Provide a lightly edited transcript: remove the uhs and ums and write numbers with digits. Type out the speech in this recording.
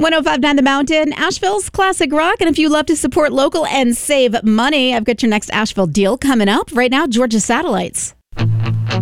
1059 The Mountain, Asheville's classic rock. And if you love to support local and save money, I've got your next Asheville deal coming up. Right now, Georgia Satellites.